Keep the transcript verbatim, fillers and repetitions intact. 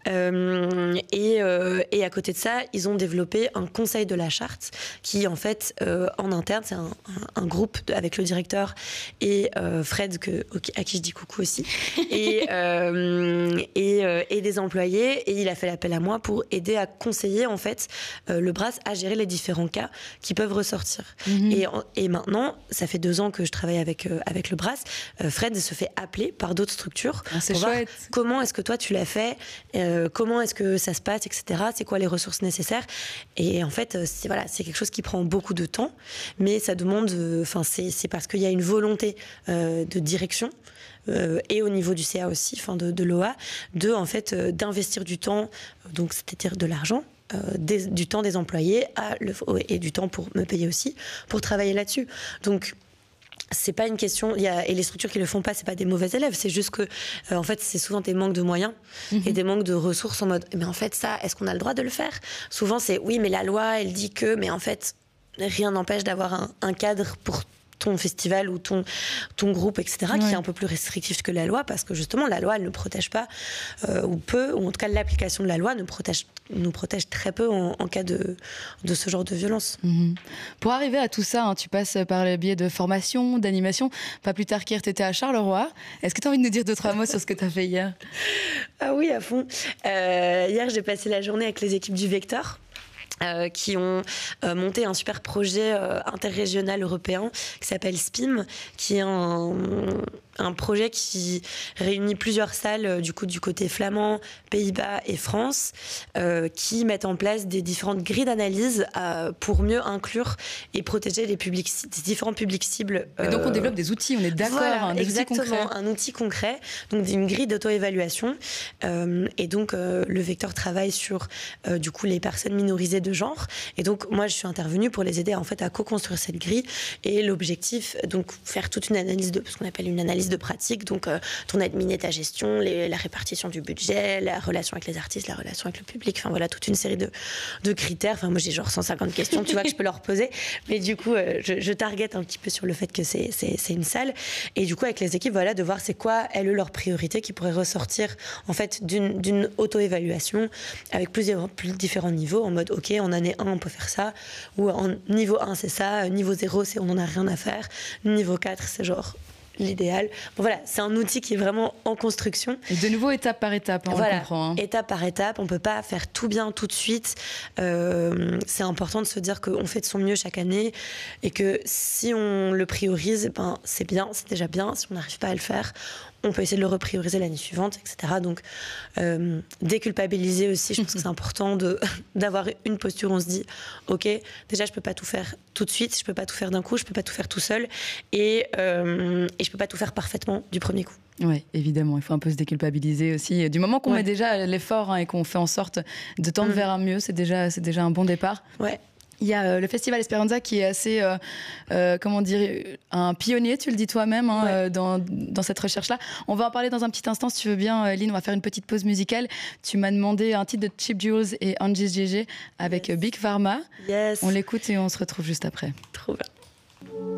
Euh, et, euh, et à côté de ça, ils ont développé un conseil de la charte qui, en fait, euh, en interne, c'est un, un, un groupe de, avec le directeur et euh, Fred, que, à qui je dis coucou aussi, et, euh, et, euh, et des employés. Et il a fait l'appel à moi pour aider à conseiller, en fait, euh, le Brass à gérer les différents cas qui peuvent ressortir. Mmh. Et, et maintenant, ça fait deux ans que je travaille avec, euh, avec le Brass. Euh, Fred se fait appeler par d'autres structures ah, c'est pour chouette. voir comment est-ce que toi tu l'as fait, euh, comment est-ce que ça se passe, et cetera. C'est quoi les ressources nécessaires. Et en fait, c'est, voilà, c'est quelque chose qui prend beaucoup de temps, mais ça demande, enfin, euh, c'est, c'est parce qu'il y a une volonté euh, de direction. Euh, et au niveau du C A aussi, enfin de, de l'O A, de en fait euh, d'investir du temps, donc c'est-à-dire de l'argent, euh, des, du temps des employés à le, et du temps pour me payer aussi pour travailler là-dessus. Donc c'est pas une question, il y a, et les structures qui le font pas, c'est pas des mauvais élèves, c'est juste que euh, en fait c'est souvent des manques de moyens mmh. et des manques de ressources en mode mais en fait ça, est-ce qu'on a le droit de le faire? Souvent c'est oui mais la loi elle dit que, mais en fait rien n'empêche d'avoir un, un cadre pour ton festival ou ton, ton groupe, et cetera, ouais. qui est un peu plus restrictif que la loi, parce que justement, la loi, elle ne protège pas, euh, ou peu, ou en tout cas, l'application de la loi ne protège, nous protège très peu en, en cas de, de ce genre de violence. Mmh. Pour arriver à tout ça, hein, tu passes par le biais de formation, d'animation. Pas plus tard qu'hier, tu étais à Charleroi. Est-ce que tu as envie de nous dire deux, trois mots sur ce que tu as fait hier? Ah oui, à fond. Euh, hier, j'ai passé la journée avec les équipes du Vecteur. Euh, qui ont euh, monté un super projet euh, interrégional européen qui s'appelle S P I M, qui est un, un projet qui réunit plusieurs salles euh, du coup du côté flamand, Pays-Bas et France, euh, qui mettent en place des différentes grilles d'analyse euh, pour mieux inclure et protéger les publics, des différents publics cibles. Euh, et donc on développe des outils, on est d'accord, voilà, hein, des exactement, outils concrets. Un outil concret, donc une grille d'auto-évaluation. Euh, et donc euh, le Vecteur travaille sur euh, du coup les personnes minorisées de genre. Et donc, moi, je suis intervenue pour les aider en fait à co-construire cette grille. Et l'objectif, donc, faire toute une analyse de ce qu'on appelle une analyse de pratique. Donc, euh, ton admin et ta gestion, les, la répartition du budget, la relation avec les artistes, la relation avec le public. Enfin, voilà, toute une série de, de critères. Enfin, moi, j'ai genre cent cinquante questions, tu vois, que je peux leur poser. Mais du coup, euh, je, je target un petit peu sur le fait que c'est, c'est, c'est une salle. Et du coup, avec les équipes, voilà, de voir c'est quoi, elles, leurs priorités qui pourraient ressortir, en fait, d'une, d'une auto-évaluation avec plusieurs, plus différents niveaux, en mode, OK, en année un, on peut faire ça, ou en niveau un, c'est ça, niveau zéro, c'est on n'en a rien à faire, niveau quatre, c'est genre l'idéal. Bon, voilà, c'est un outil qui est vraiment en construction. Et de nouveau, étape par étape, hein, voilà, on comprend. Hein. Étape par étape, on peut pas faire tout bien tout de suite. Euh, c'est important de se dire qu'on fait de son mieux chaque année et que si on le priorise, ben, c'est bien, c'est déjà bien. Si on n'arrive pas à le faire, on peut essayer de le reprioriser l'année suivante, et cetera. Donc, euh, déculpabiliser aussi, je pense que c'est important de, d'avoir une posture où on se dit, OK, déjà, je peux pas tout faire tout de suite, je peux pas tout faire d'un coup, je peux pas tout faire tout seul, et, euh, et je peux pas tout faire parfaitement du premier coup. Oui, évidemment, il faut un peu se déculpabiliser aussi. Du moment qu'on ouais. met déjà l'effort hein, et qu'on fait en sorte de tendre mmh. vers un mieux, c'est déjà, c'est déjà un bon départ. Ouais. Il y a euh, le Festival Esperanza qui est assez, euh, euh, comment dire, un pionnier, tu le dis toi-même, hein, ouais. euh, dans, dans cette recherche-là. On va en parler dans un petit instant, si tu veux bien, euh, Lynn. On va faire une petite pause musicale. Tu m'as demandé un titre de Cheap Jewels et Angie G G avec yes. Big Pharma. Yes. On l'écoute et on se retrouve juste après. Trop bien.